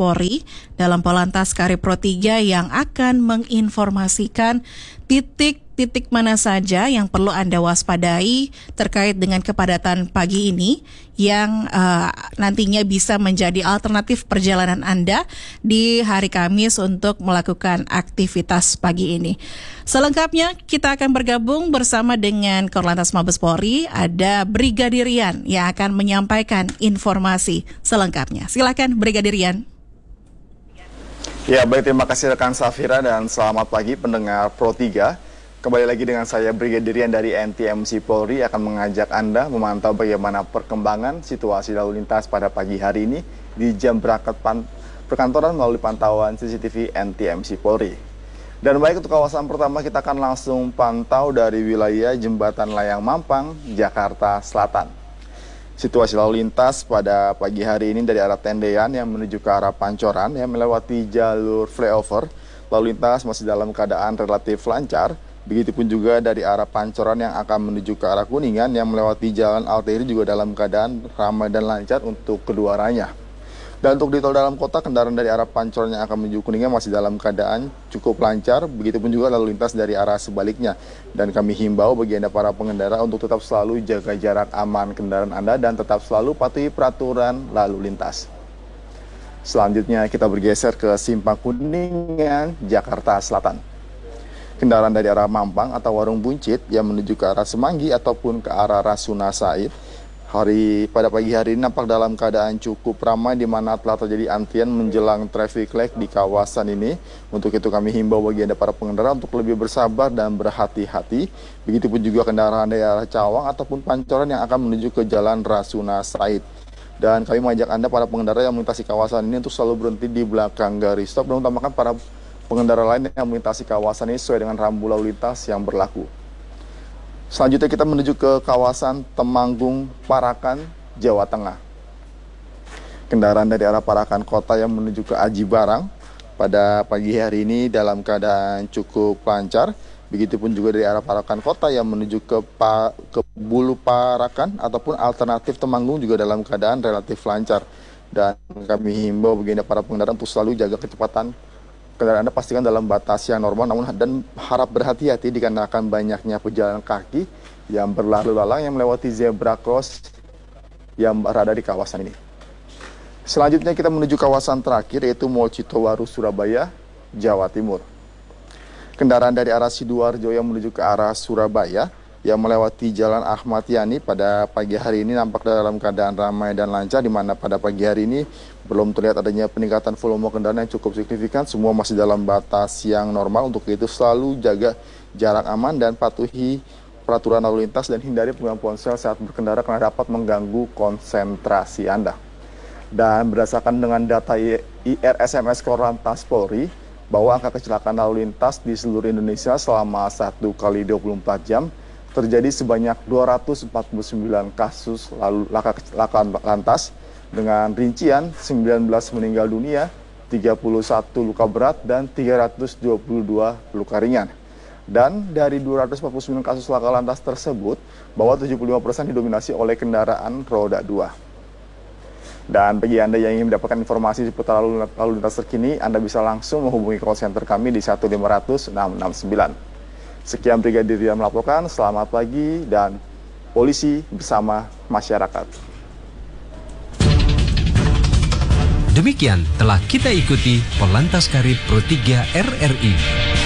Polri dalam Polantas Karib Pro 3 yang akan menginformasikan titik-titik mana saja yang perlu Anda waspadai terkait dengan kepadatan pagi ini yang nantinya bisa menjadi alternatif perjalanan Anda di hari Kamis untuk melakukan aktivitas pagi ini. Selengkapnya kita akan bergabung bersama dengan Korlantas Mabes Polri, ada Brigadir Rian yang akan menyampaikan informasi selengkapnya. Silakan Brigadir Rian. Ya, baik, terima kasih rekan Safira dan selamat pagi pendengar Pro 3. Kembali lagi dengan saya Brigadir Rian dari NTMC Polri akan mengajak Anda memantau bagaimana perkembangan situasi lalu lintas pada pagi hari ini di jam berangkat perkantoran melalui pantauan CCTV NTMC Polri. Dan baik, untuk kawasan pertama kita akan langsung pantau dari wilayah Jembatan Layang Mampang, Jakarta Selatan. Situasi lalu lintas pada pagi hari ini dari arah Tendean yang menuju ke arah Pancoran yang melewati jalur flyover, lalu lintas masih dalam keadaan relatif lancar. Begitupun juga dari arah Pancoran yang akan menuju ke arah Kuningan yang melewati jalan arteri juga dalam keadaan ramai dan lancar untuk kedua arahnya. Dan untuk di tol dalam kota, kendaraan dari arah Pancoran yang akan menuju Kuningan masih dalam keadaan cukup lancar, begitupun juga lalu lintas dari arah sebaliknya. Dan kami himbau bagi Anda para pengendara untuk tetap selalu jaga jarak aman kendaraan Anda dan tetap selalu patuhi peraturan lalu lintas. Selanjutnya kita bergeser ke Simpang Kuningan, Jakarta Selatan. Kendaraan dari arah Mampang atau Warung Buncit yang menuju ke arah Semanggi ataupun ke arah Rasuna Said pada pagi hari ini nampak dalam keadaan cukup ramai di mana telah terjadi antrian menjelang traffic light di kawasan ini. Untuk itu kami himbau bagi Anda para pengendara untuk lebih bersabar dan berhati-hati. Begitupun juga kendaraan dari arah Cawang ataupun Pancoran yang akan menuju ke jalan Rasuna Said. Dan kami mengajak Anda para pengendara yang melintasi kawasan ini untuk selalu berhenti di belakang garis stop dan utamakan para pengendara lain yang melintasi kawasan ini sesuai dengan rambu lalu lintas yang berlaku. Selanjutnya kita menuju ke kawasan Temanggung, Parakan, Jawa Tengah. Kendaraan dari arah Parakan Kota yang menuju ke Aji Barang pada pagi hari ini dalam keadaan cukup lancar. Begitupun juga dari arah Parakan Kota yang menuju ke Bulu Parakan ataupun alternatif Temanggung juga dalam keadaan relatif lancar. Dan kami himbau bagi Anda para pengendara untuk selalu jaga kecepatan kendaraan Anda pastikan dalam batas yang normal, namun dan harap berhati-hati dikarenakan banyaknya pejalan kaki yang berlalu lalang yang melewati zebra cross yang berada di kawasan ini. Selanjutnya kita menuju kawasan terakhir yaitu Mall Citowaru, Surabaya, Jawa Timur. Kendaraan dari arah Sidoarjo yang menuju ke arah Surabaya yang melewati Jalan Ahmad Yani pada pagi hari ini nampak dalam keadaan ramai dan lancar, di mana pada pagi hari ini belum terlihat adanya peningkatan volume kendaraan yang cukup signifikan. Semua masih dalam batas yang normal. Untuk itu selalu jaga jarak aman dan patuhi peraturan lalu lintas dan hindari pemegang ponsel saat berkendara karena dapat mengganggu konsentrasi Anda. Dan berdasarkan dengan data IRSMS Korlantas Polri bahwa angka kecelakaan lalu lintas di seluruh Indonesia selama 1 kali 24 jam terjadi sebanyak 249 kasus laka lantas dengan rincian 19 meninggal dunia, 31 luka berat, dan 322 luka ringan. Dan dari 249 kasus laka lantas tersebut, bahwa 75% didominasi oleh kendaraan roda 2. Dan bagi Anda yang ingin mendapatkan informasi seputar lalu lintas terkini, Anda bisa langsung menghubungi call center kami di 1500669. Sekian Brigadir Rian melaporkan, selamat pagi dan polisi bersama masyarakat. Demikian telah kita ikuti Polantas Karib Pro 3 RRI.